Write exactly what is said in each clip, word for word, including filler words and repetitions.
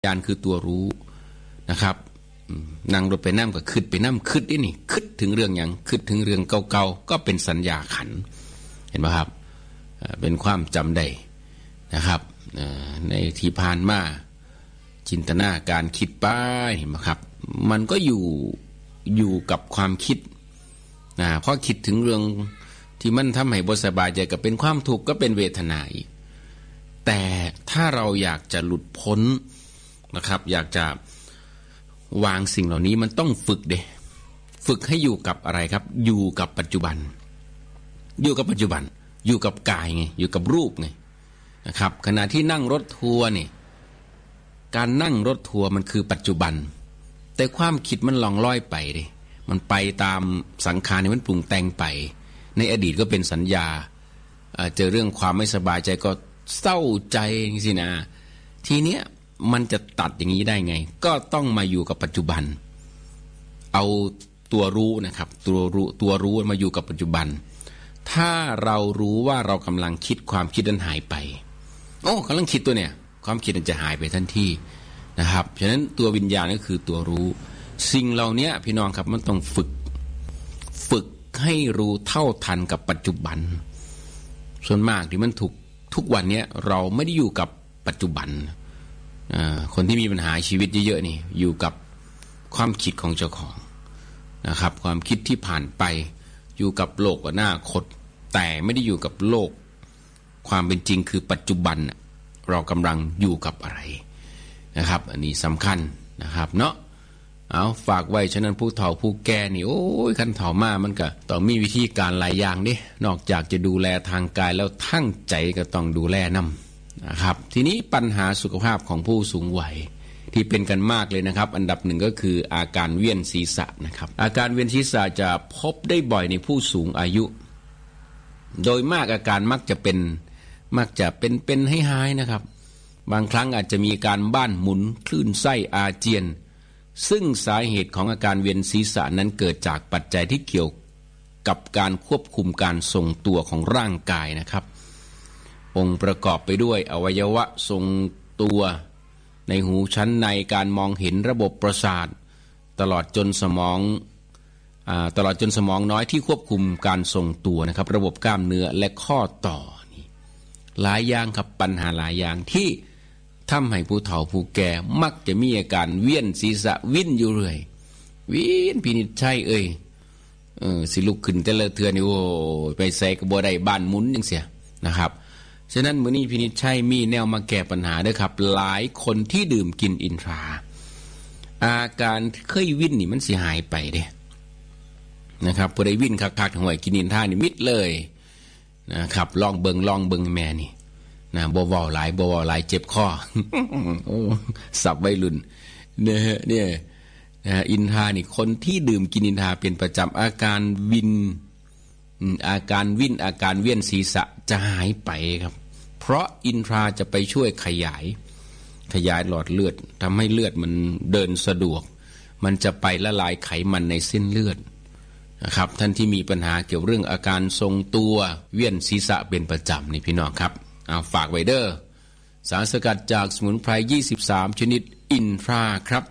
ญาณคือตัวรู้นะครับนั่งรถไปนั่งก็คิดไปนั่งคิดนี่นี่คิดถึงเรื่องอย่างคิดถึงเรื่องเก่าๆก็เป็นสัญญาขันเห็นไหมครับเป็นความจำได้นะครับในที่ผ่านมาจินตนาการคิดไปเห็นไหมครับมันก็อยู่อยู่กับความคิดนะเพราะคิดถึงเรื่องที่มันทำให้บ่สบายใจก็เป็นความทุกข์ก็เป็นเวทนาอีกแต่ถ้าเราอยากจะหลุดพ้นนะครับอยากจะวางสิ่งเหล่านี้มันต้องฝึกเด้ฝึกให้อยู่กับอะไรครับอยู่กับปัจจุบันอยู่กับปัจจุบันอยู่กับกายไงอยู่กับรูปไงนะครับขณะที่นั่งรถทัวร์นี่การนั่งรถทัวร์มันคือปัจจุบันแต่ความคิดมันล่องลอยไปเด้มันไปตามสังขารนี่มันปรุงแต่งไปในอดีตก็เป็นสัญญาเจอเรื่องความไม่สบายใจก็เศร้าใจสินะทีเนี้ยมันจะตัดอย่างนี้ได้ไงก็ต้องมาอยู่กับปัจจุบันเอาตัวรู้นะครับตัวรู้ตัวรู้มาอยู่กับปัจจุบันถ้าเรารู้ว่าเรากำลังคิดความคิดนั้นหายไปโอ้กำลังคิดตัวเนี่ยความคิดมันจะหายไปทันทีนะครับฉะนั้นตัววิญญาณก็คือตัวรู้สิ่งเหล่านี้พี่น้องครับมันต้องฝึกฝึกให้รู้เท่าทันกับปัจจุบันส่วนมากที่มันถูกทุกวันนี้เราไม่ได้อยู่กับปัจจุบันคนที่มีปัญหาชีวิตเยอะๆนี่อยู่กับความคิดของเจ้าของนะครับความคิดที่ผ่านไปอยู่กับโลกอนาคตแต่ไม่ได้อยู่กับโลกความเป็นจริงคือปัจจุบันเรากำลังอยู่กับอะไรนะครับอันนี้สำคัญนะครับเนาะเอาฝากไว้ฉะนั้นผู้เฒ่าผู้แก่นี่โอ้ยคันเฒ่ามามันก็ต้องมีวิธีการหลายอย่างดินอกจากจะดูแลทางกายแล้วทั้งใจก็ต้องดูแลนำนะครับทีนี้ปัญหาสุขภาพของผู้สูงวัยที่เป็นกันมากเลยนะครับอันดับหนึ่งก็คืออาการเวียนศีรษะนะครับอาการเวียนศีรษะจะพบได้บ่อยในผู้สูงอายุโดยมากอาการมักจะเป็นมักจะเป็นเป็นให้หายนะครับบางครั้งอาจจะมีการบ้านหมุนคลื่นไส้อาเจียนซึ่งสาเหตุของอาการเวียนศีรษะนั้นเกิดจากปัจจัยที่เกี่ยวกับการควบคุมการทรงตัวของร่างกายนะครับองค์ประกอบไปด้วยอวัยวะทรงตัวในหูชั้นในการมองเห็นระบบประสาทตลอดจนสมองอ่าตลอดจนสมองน้อยที่ควบคุมการทรงตัวนะครับระบบกล้ามเนื้อและข้อต่อนี่หลายอย่างครับปัญหาหลายอย่างที่ทำให้ผู้เฒ่าผู้แก่มักจะมีอาการเวียนศีรษะวิ่นอยู่เรื่อยวิ่นพินิจชัยเอ้ยเออสิลุกขึ้นแต่ละเทื่อนี่โอ้ไปใส่กระบอกได้บ้านหมุนจังเสียนะครับฉะนั้นมื้อนี้พินิจชัยมีแนวมาแก้ปัญหาด้วยครับหลายคนที่ดื่มกินอินทราอาการเคยวิ่นนี่มันสิหายไปเด้นะครับพอได้วิ่นคักๆห่วยกินอินทรานี่มิดเลยนะครับลองเบิงลองเบิงแม่นี่นะบ่เว้าหลายบ่เว้าหลายเจ็บคอ สับวัยรุ่นเนี่ยเนี่ยนะอินทรานี่คนที่ดื่มกินอินทราเป็นประจำอาการวินอาการวิ่นอาการเวียนศีรษะจะหายไปครับเพราะอินทราจะไปช่วยขยายขยายหลอดเลือดทำให้เลือดมันเดินสะดวกมันจะไปละลายไขมันในเส้นเลือดนะครับท่านที่มีปัญหาเกี่ยวเรื่องอาการทรงตัวเวียนศีรษะเป็นประจำนี่พี่น้องครับเอาฝากไว้เด้อสารสกัดจากสมุนไพรยี่สิบสามชนิดอินทราครับ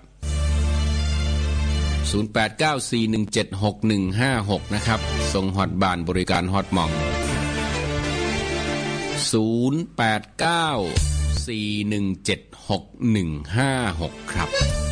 ศูนย์ แปด เก้า สี่ หนึ่ง เจ็ด หก หนึ่ง ห้า หกนะครับส่งฮอตบ้านบริการฮอตหม่องศูนย์ แปด เก้า สี่ หนึ่ง เจ็ด หก หนึ่ง ห้า หกครับ